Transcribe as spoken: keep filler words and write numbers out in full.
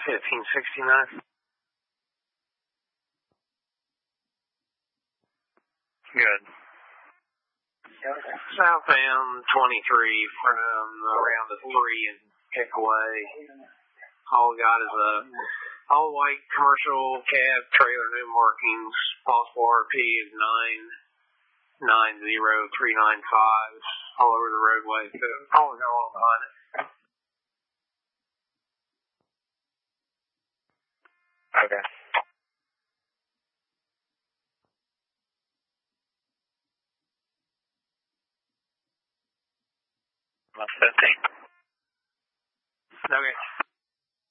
fifteen sixty-nine. Good. Southbound twenty-three from around the three and pick away. All we got is a all white commercial cab trailer, no markings. Possible R P is nine nine zero three nine five. All over the roadway, so always go along behind it. Okay. fifteen. Okay.